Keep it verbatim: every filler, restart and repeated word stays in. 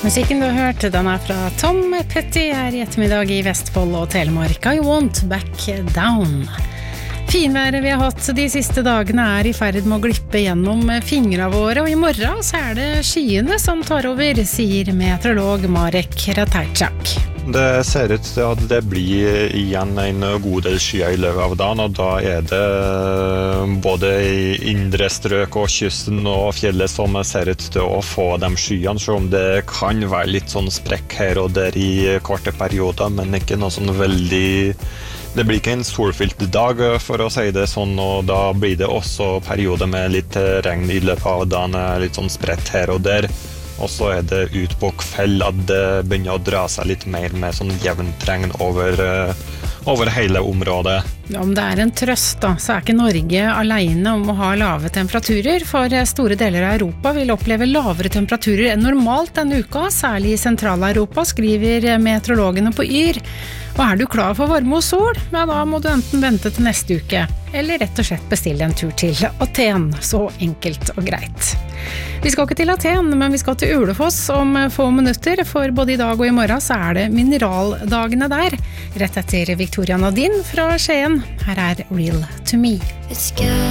Musikken du har hørt, den er fra Tom Petty her i ettermiddag i Vestfold og Telemark. I won't back down. Finværet vi har hatt de siste dagene er i ferd med å glippe gjennom fingrene våre, og i morgen så er det skyene som tar over, sier meteorolog Marek Ratajczak. Det ser ut til at det blir igjen en god del skyer i løpet av dagen, og da er det både i indre strøk og kysten og fjellet som ser ut til å få de skyene, så om det kan være litt sånn sprekk her og der i korte perioder, men ikke noe sånn veldig... Det blir ikke en solfylt dag, for å si det sånn, og da blir det også perioder med litt regn i løpet av dagen, litt sånn spredt her og der. Og så er det ut på kveld at det begynner å dra seg litt mer med sånn jevnt regn over, over hele området. Om det er en trøst da, så er ikke Norge alene om å ha lave temperaturer, for store deler av Europa vil oppleve lavere temperaturer enn normalt denne uka, særlig i Sentral-Europa, skriver meteorologene på Yr. Og er du klar for varme og sol? Ja, da må du enten vente til neste uke, eller rett og slett bestille en tur til Aten, så enkelt og greit. Vi skal ikke til Aten, men vi skal til Ulefoss om få minutter, for både i dag og i morgen så er det mineraldagene der. Rett etter Victoria Nadine fra Skien. Her er Real to Me. It's good.